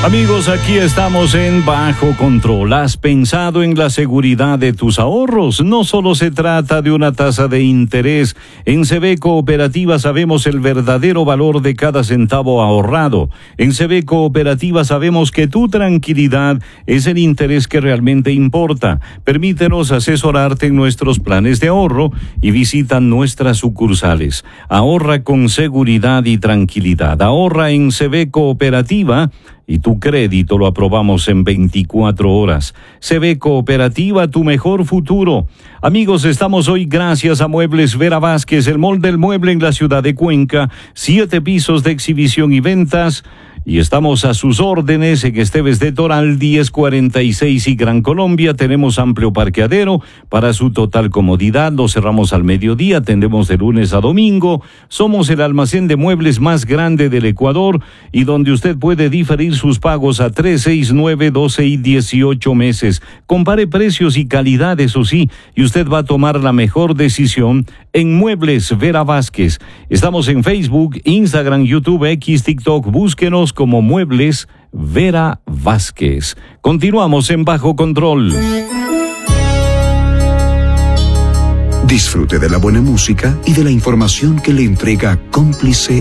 Amigos, aquí estamos en Bajo Control. ¿Has pensado en la seguridad de tus ahorros? No solo se trata de una tasa de interés. En CB Cooperativa sabemos el verdadero valor de cada centavo ahorrado. En CB Cooperativa sabemos que tu tranquilidad es el interés que realmente importa. Permítenos asesorarte en nuestros planes de ahorro y visita nuestras sucursales. Ahorra con seguridad y tranquilidad. Ahorra en CB Cooperativa y tu crédito lo aprobamos en 24 horas. CB Cooperativa, tu mejor futuro. Amigos, estamos hoy gracias a Muebles Vera Vázquez, el mall del mueble en la ciudad de Cuenca, 7 pisos de exhibición y ventas. Y estamos a sus órdenes en Esteves de Toral 1046 y Gran Colombia. Tenemos amplio parqueadero para su total comodidad. Lo cerramos al mediodía, atendemos de lunes a domingo. Somos el almacén de muebles más grande del Ecuador y donde usted puede diferir sus pagos a 3, 6, 9, 12 y 18 meses. Compare precios y calidad, eso sí, y usted va a tomar la mejor decisión en Muebles Vera Vázquez. Estamos en Facebook, Instagram, YouTube, X, TikTok. Búsquenos como Muebles Vera Vázquez. Continuamos en Bajo Control. Disfrute de la buena música y de la información que le entrega Cómplice